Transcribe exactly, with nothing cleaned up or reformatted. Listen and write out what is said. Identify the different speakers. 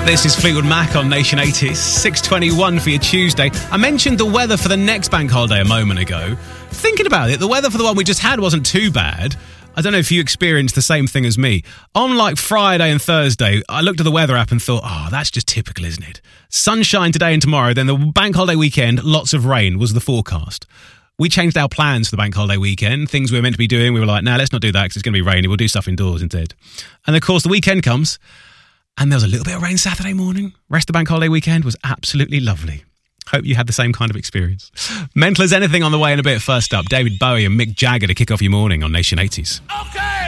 Speaker 1: This is Fleetwood Mac on Nation eighties, six twenty-one for your Tuesday. I mentioned the weather for the next bank holiday a moment ago. Thinking about it, the weather for the one we just had wasn't too bad. I don't know if you experienced the same thing as me. On like Friday and Thursday, I looked at the weather app and thought, oh, that's just typical, isn't it? Sunshine today and tomorrow, then the bank holiday weekend, lots of rain was the forecast. We changed our plans for the bank holiday weekend. Things we were meant to be doing, we were like, nah, let's not do that because it's going to be rainy. We'll do stuff indoors instead. And of course, the weekend comes. And there was a little bit of rain Saturday morning. Rest of the bank holiday weekend was absolutely lovely. Hope you had the same kind of experience. Mental as anything on the way in a bit. First up, David Bowie and Mick Jagger to kick off your morning on Nation eighties.
Speaker 2: Okay.